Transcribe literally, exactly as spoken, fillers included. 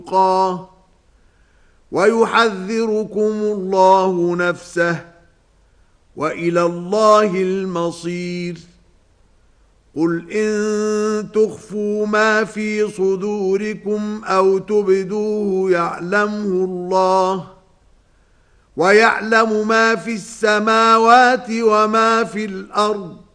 تقاه ويحذركم الله نفسه وإلى الله المصير. قل إن تخفوا ما في صدوركم أو تبدوه يعلمه الله ويعلم ما في السماوات وما في الأرض